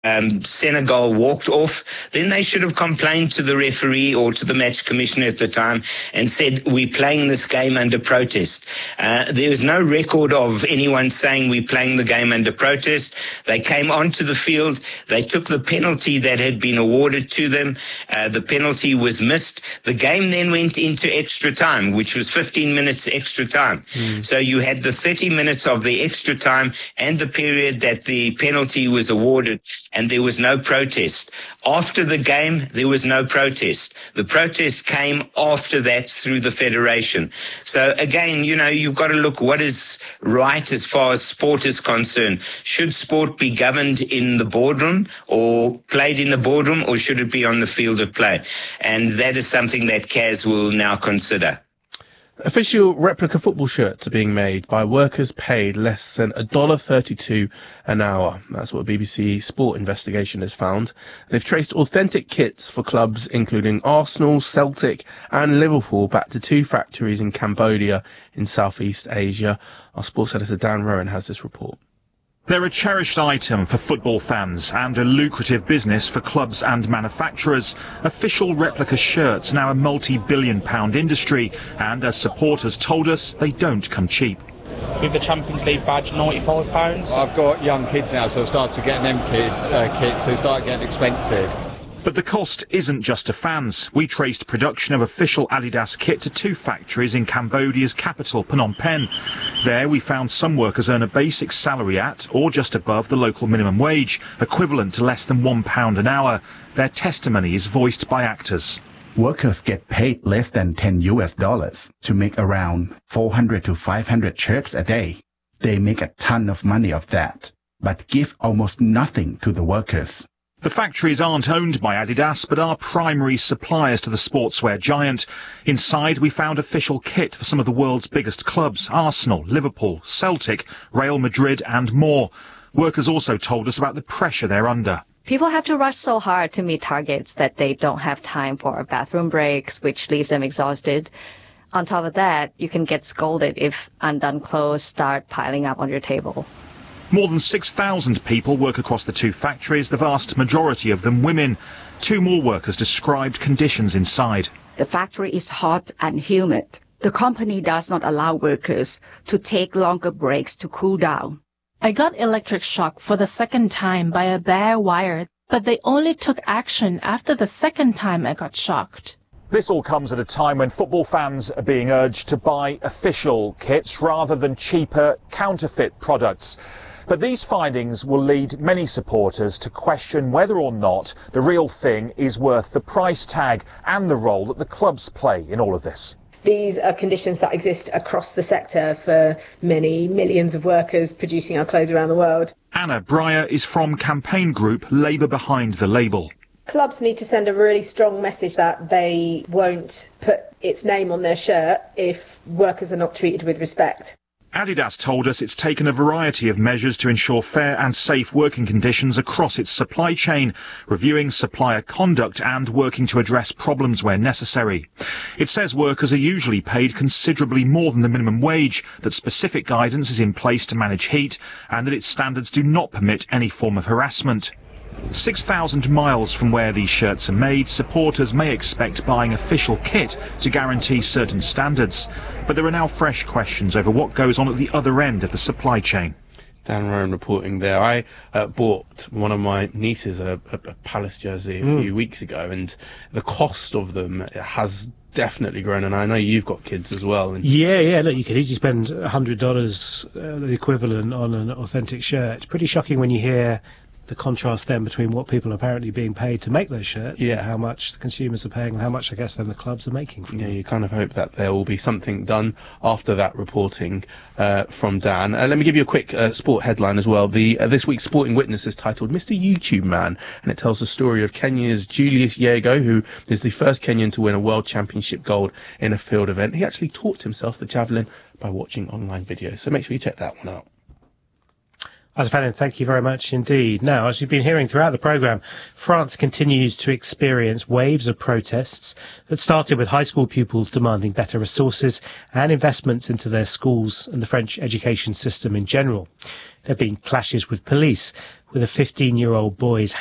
Senegal walked off, then they should have complained to the referee or to the match commissioner at the time and said, we're playing this game under protest. There was no record of anyone saying we're playing the game under protest. They came onto the field, they took the penalty that had been awarded to them, the penalty was missed. The game then went into extra time, which was 15 minutes extra time. So you had the 30 minutes of the extra time and the period that the penalty was awarded, and there was no protest. After the game, there was no protest. The protest came after that through the federation. So again, you've got to look what is right as far as sport is concerned. Should sport be governed in the boardroom or played in the boardroom, or should it be on the field of play? And that is something that CAS will now consider. Official replica football shirts are being made by workers paid less than $1.32 an hour. That's what a BBC Sport investigation has found. They've traced authentic kits for clubs including Arsenal, Celtic and Liverpool back to 2 factories in Cambodia in Southeast Asia. Our sports editor Dan Rowan has this report. They're a cherished item for football fans and a lucrative business for clubs and manufacturers. Official replica shirts now a multi-billion-pound industry, and as supporters told us, they don't come cheap. With the Champions League badge, £95. I've got young kids now, so I started getting them kits, so they start getting expensive. But the cost isn't just to fans. We traced production of official Adidas kit to 2 factories in Cambodia's capital, Phnom Penh. There we found some workers earn a basic salary at, or just above, the local minimum wage, equivalent to less than £1 an hour. Their testimony is voiced by actors. Workers get paid less than $10 to make around 400 to 500 shirts a day. They make a ton of money of that, but give almost nothing to the workers. The factories aren't owned by Adidas, but are primary suppliers to the sportswear giant. Inside, we found official kit for some of the world's biggest clubs: Arsenal, Liverpool, Celtic, Real Madrid and more. Workers also told us about the pressure they're under. People have to rush so hard to meet targets that they don't have time for bathroom breaks, which leaves them exhausted. On top of that, you can get scolded if undone clothes start piling up on your table. More than 6,000 people work across the 2 factories, the vast majority of them women. 2 more workers described conditions inside. The factory is hot and humid. The company does not allow workers to take longer breaks to cool down. I got electric shock for the 2nd time by a bare wire, but they only took action after the 2nd time I got shocked. This all comes at a time when football fans are being urged to buy official kits rather than cheaper counterfeit products. But these findings will lead many supporters to question whether or not the real thing is worth the price tag and the role that the clubs play in all of this. These are conditions that exist across the sector for many millions of workers producing our clothes around the world. Anna Breyer is from campaign group Labour Behind the Label. Clubs need to send a really strong message that they won't put its name on their shirt if workers are not treated with respect. Adidas told us it's taken a variety of measures to ensure fair and safe working conditions across its supply chain, reviewing supplier conduct and working to address problems where necessary. It says workers are usually paid considerably more than the minimum wage, that specific guidance is in place to manage heat, and that its standards do not permit any form of harassment. 6,000 miles from where these shirts are made, supporters may expect buying official kit to guarantee certain standards. But there are now fresh questions over what goes on at the other end of the supply chain. Dan Rowan reporting there. I bought one of my nieces a Palace jersey a few weeks ago, and the cost of them has definitely grown, and I know you've got kids as well. And yeah, look, you could easily spend $100, the equivalent, on an authentic shirt. It's pretty shocking when you hear the contrast then between what people are apparently being paid to make those shirts, and how much the consumers are paying and how much, I guess, then the clubs are making from them. You kind of hope that there will be something done after that reporting from Dan. Let me give you a quick sport headline as well. This week's Sporting Witness is titled Mr. YouTube Man, and it tells the story of Kenya's Julius Yego, who is the first Kenyan to win a World Championship gold in a field event. He actually taught himself the javelin by watching online videos, so make sure you check that one out. Azafanian, thank you very much indeed. Now, as you've been hearing throughout the programme, France continues to experience waves of protests that started with high school pupils demanding better resources and investments into their schools and the French education system in general. There have been clashes with police, with a 15-year-old boy's